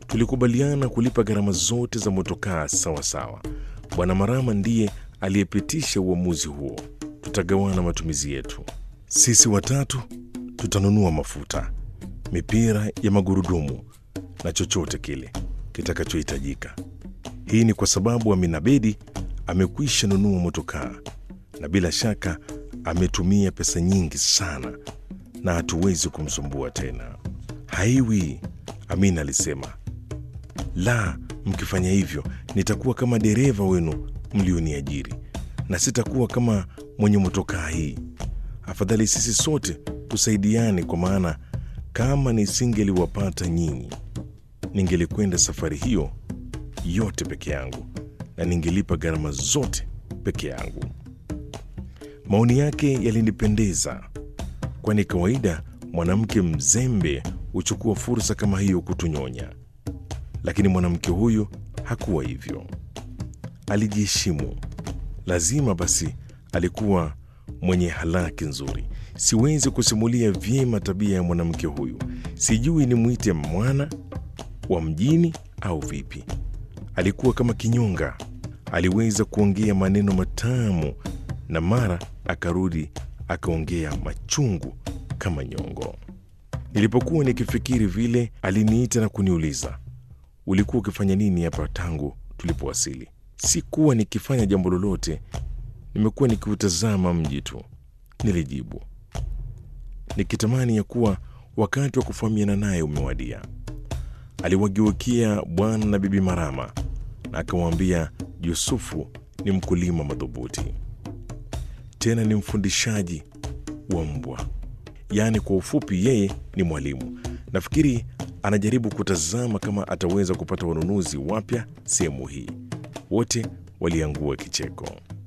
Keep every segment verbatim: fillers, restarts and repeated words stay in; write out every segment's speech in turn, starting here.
Tulikubaliana kulipa gharama zote za motokaa sawa sawa. Bwana Marama ndiye aliyepitisha uamuzi huo. Tutagawana matumizi yetu. Sisi watatu tutanunua mafuta, mipira ya magurudumu na chochote kile kitakachohitajika. Hii ni kwa sababu Amina Bedi amekwisha nunua motokaa na bila shaka ametumia pesa nyingi sana na hatuwezi kumsumbua tena. Haiwi, Amina alisema. La, mkifanya hivyo nitakuwa kama dereva wenu mlioniajiri na sitakuwa kama mwenye motokaa hii. Afadhali sisi sote tusaidiane, kwa maana kama nisingeliwapata nyinyi ningelikwenda safari hiyo yote peke yangu na ningelipa gharama zote peke yangu. Maoni yake yalinipendeza, kwani kawaida mwanamke mzembe huchukua fursa kama hiyo kutunyonya. Lakini mwanamke huyu hakuwa hivyo. Alijiheshimu. Lazima basi alikuwa mwenye halaki nzuri. Siwezi kusimulia vyema tabia ya mwanamke huyu. Sijui nimwite mwana wa mjini au vipi. Alikuwa kama kinyonga. Aliweza kuongea maneno matamu na mara akarudi akaongea machungu kama nyongo. Nilipokuwa nikifikiri vile, aliniita na kuniuliza, ulikuwa ukifanya nini hapa tangu tulipowasili? Sikuwa nikifanya jambo lolote, nimekuwa nikiutazama mji tu, nilijibu, nikitamani ya kuwa wakati wa kufahamiana naye umewadia. Aliwageukia bwana na bibi Marama na akamwambia Yusufu ni mkulima madhubuti, tena ni mfundishaji wa mbwa. Yaani kwa ufupi yeye ni mwalimu. Nafikiri anajaribu kutazama kama ataweza kupata wanunuzi wapya sehemu hii. Wote waliangua kicheko.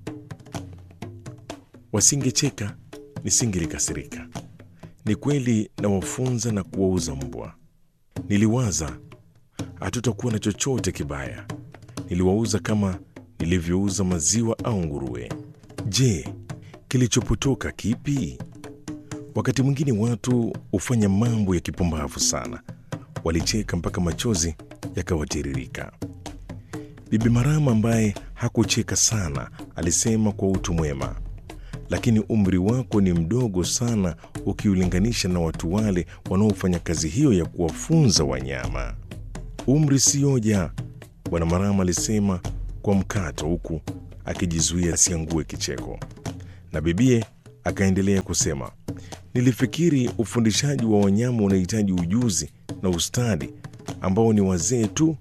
Wasingecheka nisingelikasirika. Ni kweli na wafunza na kuwauza mbwa. Niliwaza hatutakuwa na chochote kibaya. Niliwauza kama nilivyouza maziwa au nguruwe. Je, kilichopotoka kipi? Wakati mwingine watu hufanya mambo ya kipumbavu sana. Walicheka mpaka machozi yakawatiririka. Bibi Marama ambaye hakucheka sana alisema kwa utu mwema, lakini umri wako ni mdogo sana ukiulinganisha na watu wale wanaofanya kazi hiyo ya kuwafunza wanyama. Umri si hoja, Bwana Marama alisema kwa mkato, huku akijizuia asiangue kicheko. Na bibie akaendelea kusema, nilifikiri ufundishaji wa wanyama unahitaji ujuzi na ustadi ambao ni wazee tu